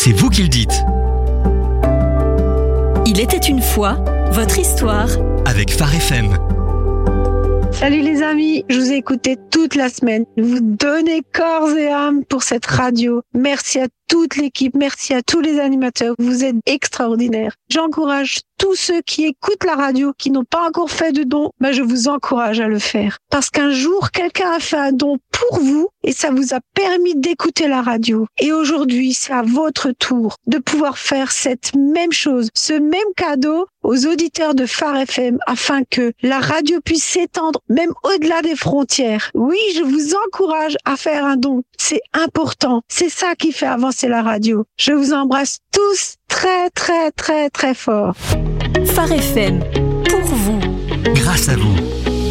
c'est vous qui le dites. Il était une fois, votre histoire. Avec Phare FM. Salut les amis, je vous ai écouté toute la semaine. Vous donnez corps et âme pour cette radio. Merci à toute l'équipe, merci à tous les animateurs. Vous êtes extraordinaires. J'encourage tous ceux qui écoutent la radio, qui n'ont pas encore fait de don, je vous encourage à le faire. Parce qu'un jour, quelqu'un a fait un don pour vous et ça vous a permis d'écouter la radio. Et aujourd'hui, c'est à votre tour de pouvoir faire cette même chose, ce même cadeau aux auditeurs de Phare FM afin que la radio puisse s'étendre même au-delà des frontières. Oui, je vous encourage à faire un don. C'est important. C'est ça qui fait avancer la radio. Je vous embrasse tous très très très très fort. Phare FM, pour vous. Grâce à vous.